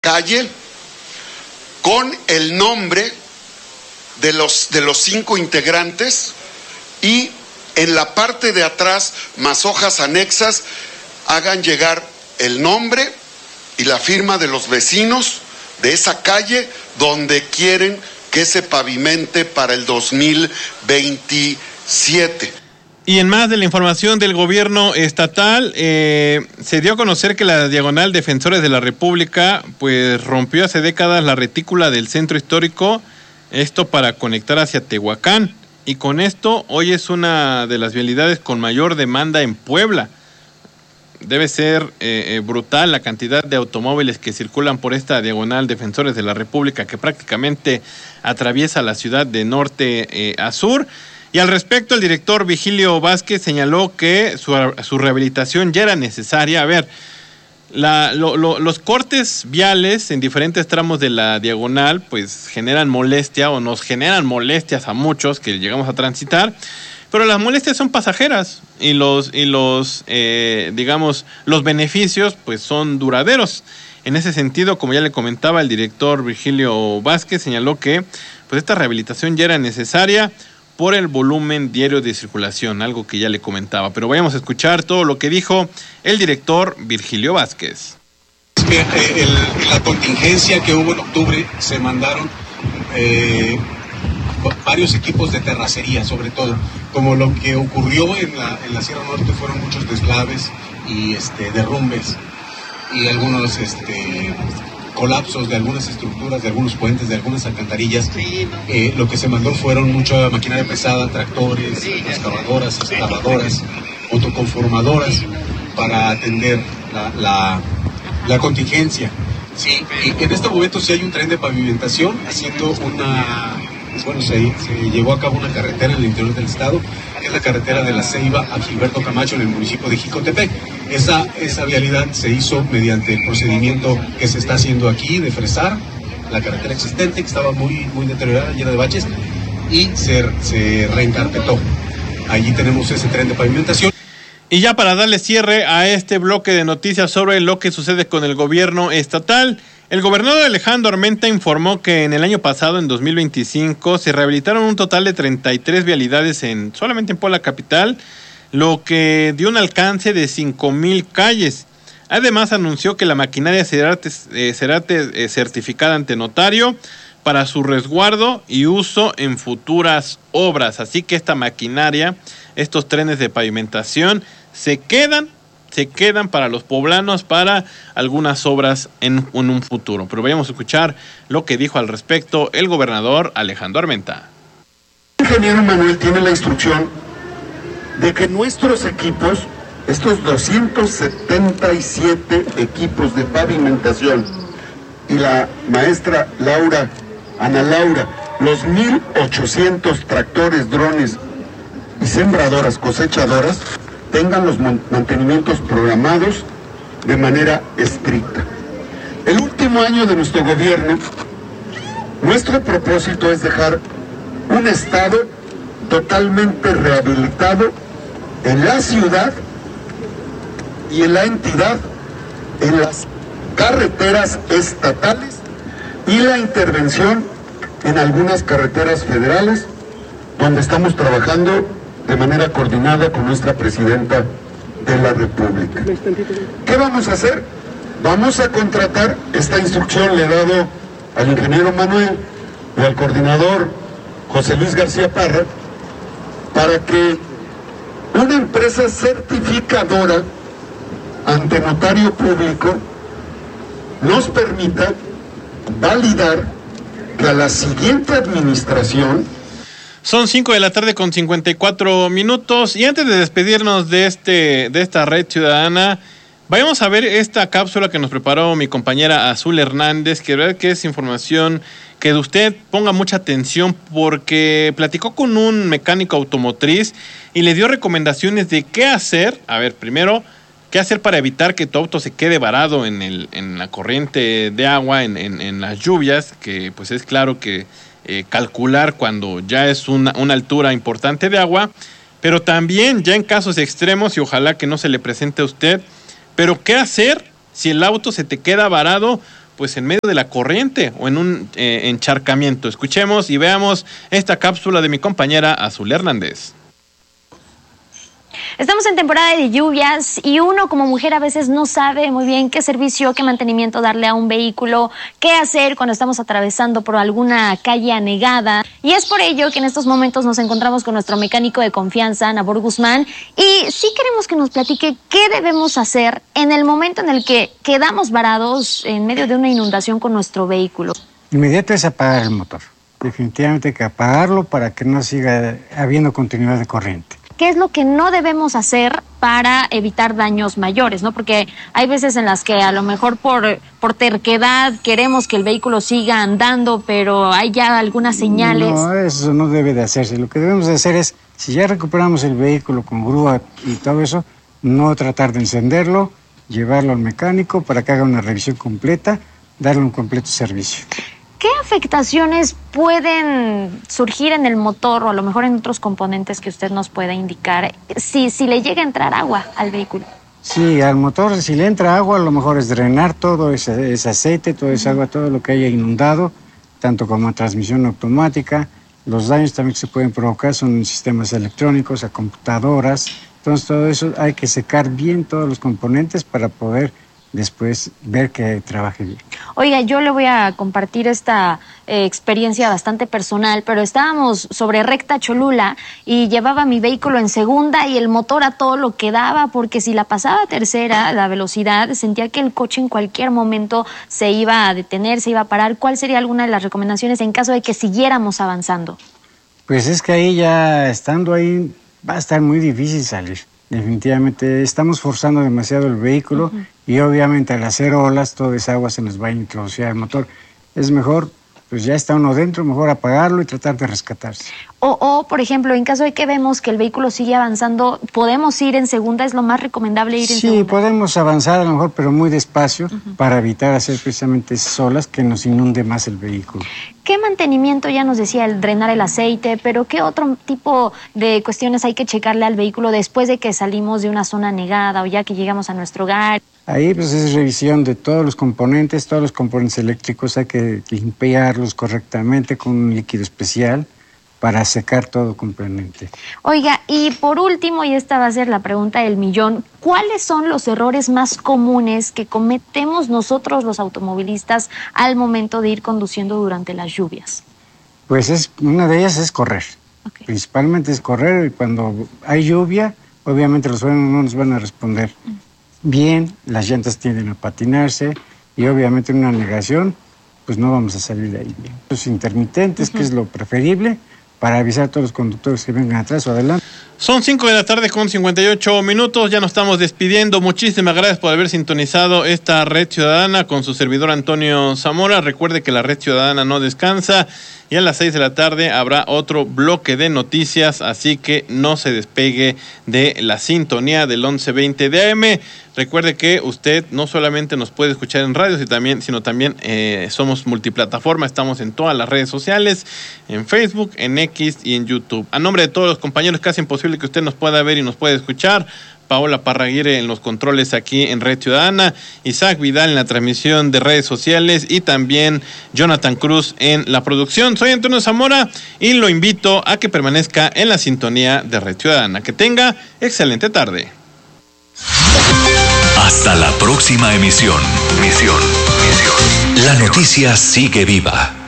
calle con el nombre de los 5 integrantes y en la parte de atrás, más hojas anexas, hagan llegar el nombre y la firma de los vecinos de esa calle donde quieren que se pavimente para el 2027. Y en más de la información del gobierno estatal, se dio a conocer que la Diagonal Defensores de la República pues rompió hace décadas la retícula del centro histórico, esto para conectar hacia Tehuacán, y con esto hoy es una de las vialidades con mayor demanda en Puebla. Debe ser brutal la cantidad de automóviles que circulan por esta Diagonal Defensores de la República, que prácticamente atraviesa la ciudad de norte a sur. Y al respecto, el director Virgilio Vázquez señaló que su rehabilitación ya era necesaria. A ver, los cortes viales en diferentes tramos de la diagonal pues generan molestia o nos generan molestias a muchos que llegamos a transitar, pero las molestias son pasajeras y los beneficios pues son duraderos. En ese sentido, como ya le comentaba, el director Virgilio Vázquez señaló que pues esta rehabilitación ya era necesaria por el volumen diario de circulación, algo que ya le comentaba. Pero vayamos a escuchar todo lo que dijo el director Virgilio Vázquez. La contingencia que hubo en octubre se mandaron varios equipos de terracería, sobre todo. Como lo que ocurrió en la Sierra Norte fueron muchos deslaves y derrumbes y algunos colapsos de algunas estructuras, de algunos puentes, de algunas alcantarillas. Lo que se mandó fueron mucha maquinaria pesada, tractores, excavadoras, autoconformadoras para atender la contingencia. Sí, y en este momento sí hay un tren de pavimentación haciendo se llevó a cabo una carretera en el interior del estado, que es la carretera de la Ceiba a Gilberto Camacho en el municipio de Jicotepec. Esa vialidad se hizo mediante el procedimiento que se está haciendo aquí de fresar la carretera existente, que estaba muy, muy deteriorada, llena de baches, y se reencarpetó. Allí tenemos ese tren de pavimentación. Y ya para darle cierre a este bloque de noticias sobre lo que sucede con el gobierno estatal, el gobernador Alejandro Armenta informó que en el año pasado, en 2025, se rehabilitaron un total de 33 vialidades solamente en Puebla capital, lo que dio un alcance de 5,000 calles. Además, anunció que la maquinaria será certificada ante notario para su resguardo y uso en futuras obras. Así que esta maquinaria, estos trenes de pavimentación, se quedan para los poblanos para algunas obras en un futuro. Pero vayamos a escuchar lo que dijo al respecto el gobernador Alejandro Armenta. El ingeniero Manuel tiene la instrucción de que nuestros equipos, estos 277 equipos de pavimentación y la maestra Ana Laura, los 1,800 tractores, drones y sembradoras cosechadoras, tengan los mantenimientos programados de manera estricta. El último año de nuestro gobierno, nuestro propósito es dejar un estado totalmente rehabilitado en la ciudad y en la entidad, en las carreteras estatales y la intervención en algunas carreteras federales, donde estamos trabajando de manera coordinada con nuestra presidenta de la República. ¿Qué vamos a hacer? Vamos a contratar, esta instrucción le he dado al ingeniero Manuel y al coordinador José Luis García Parra, para que una empresa certificadora ante notario público nos permita validar que a la siguiente administración. Son 5:54 p.m. y antes de despedirnos de esta red ciudadana, vayamos a ver esta cápsula que nos preparó mi compañera Azul Hernández, que de verdad que es información que usted ponga mucha atención, porque platicó con un mecánico automotriz y le dio recomendaciones de qué hacer. A ver, primero, qué hacer para evitar que tu auto se quede varado en la corriente de agua, en las lluvias, que pues es claro que calcular cuando ya es una altura importante de agua, pero también ya en casos extremos, y ojalá que no se le presente a usted, pero qué hacer si el auto se te queda varado pues en medio de la corriente o en un encharcamiento. Escuchemos y veamos esta cápsula de mi compañera Azul Hernández. Estamos en temporada de lluvias y uno como mujer a veces no sabe muy bien qué servicio, qué mantenimiento darle a un vehículo, qué hacer cuando estamos atravesando por alguna calle anegada. Y es por ello que en estos momentos nos encontramos con nuestro mecánico de confianza, Nabor Guzmán, y sí queremos que nos platique qué debemos hacer en el momento en el que quedamos varados en medio de una inundación con nuestro vehículo. Inmediato es apagar el motor. Definitivamente hay que apagarlo para que no siga habiendo continuidad de corriente. ¿Qué es lo que no debemos hacer para evitar daños mayores, ¿no? Porque hay veces en las que a lo mejor por terquedad queremos que el vehículo siga andando, pero hay ya algunas señales. No, eso no debe de hacerse. Lo que debemos de hacer es, si ya recuperamos el vehículo con grúa y todo eso, no tratar de encenderlo, llevarlo al mecánico para que haga una revisión completa, darle un completo servicio. ¿Qué afectaciones pueden surgir en el motor o a lo mejor en otros componentes que usted nos pueda indicar si le llega a entrar agua al vehículo? Sí, al motor, si le entra agua, lo mejor es drenar todo ese aceite, toda esa agua, todo lo que haya inundado, tanto como a transmisión automática. Los daños también que se pueden provocar son en sistemas electrónicos, a computadoras. Entonces, todo eso hay que secar bien todos los componentes para poder después ver que trabaje bien. Oiga, yo le voy a compartir esta experiencia bastante personal, pero estábamos sobre recta Cholula y llevaba mi vehículo en segunda y el motor a todo lo que daba, porque si la pasaba a tercera, la velocidad, sentía que el coche en cualquier momento se iba a detener, se iba a parar. ¿Cuál sería alguna de las recomendaciones en caso de que siguiéramos avanzando? Pues es que ahí ya, estando ahí, va a estar muy difícil salir. Definitivamente estamos forzando demasiado el vehículo y obviamente al hacer olas toda esa agua se nos va a introducir al motor. Es mejor, pues ya está uno dentro, mejor apagarlo y tratar de rescatarse. O, por ejemplo, en caso de que vemos que el vehículo sigue avanzando, ¿podemos ir en segunda? ¿Es lo más recomendable ir en segunda? Sí, podemos avanzar a lo mejor, pero muy despacio para evitar hacer precisamente esas olas que nos inunde más el vehículo. ¿Qué mantenimiento? Ya nos decía el drenar el aceite, pero ¿qué otro tipo de cuestiones hay que checarle al vehículo después de que salimos de una zona anegada o ya que llegamos a nuestro hogar? Ahí pues es revisión de todos los componentes eléctricos, hay que limpiarlos correctamente con un líquido especial para secar todo completamente. Oiga, y por último, y esta va a ser la pregunta del millón, ¿cuáles son los errores más comunes que cometemos nosotros los automovilistas al momento de ir conduciendo durante las lluvias? Pues una de ellas es correr. Okay. Principalmente es correr, y cuando hay lluvia, obviamente los frenos no nos van a responder bien, las llantas tienden a patinarse y obviamente en una anegación, pues no vamos a salir de ahí bien. Los intermitentes, que es lo preferible, para avisar a todos los conductores que vengan atrás o adelante. Son 5 de la tarde con 58 minutos, ya nos estamos despidiendo. Muchísimas gracias por haber sintonizado esta Red Ciudadana con su servidor Antonio Zamora. Recuerde que la Red Ciudadana no descansa y a las 6 de la tarde habrá otro bloque de noticias, así que no se despegue de la sintonía del 1120 de AM. Recuerde que usted no solamente nos puede escuchar en radio, sino también somos multiplataforma, estamos en todas las redes sociales, en Facebook, en X y en YouTube. A nombre de todos los compañeros que hacen posible que usted nos pueda ver y nos pueda escuchar, Paola Parraguirre en los controles aquí en Red Ciudadana, Isaac Vidal en la transmisión de redes sociales y también Jonathan Cruz en la producción. Soy Antonio Zamora y lo invito a que permanezca en la sintonía de Red Ciudadana. Que tenga excelente tarde. Hasta la próxima emisión. La noticia sigue viva.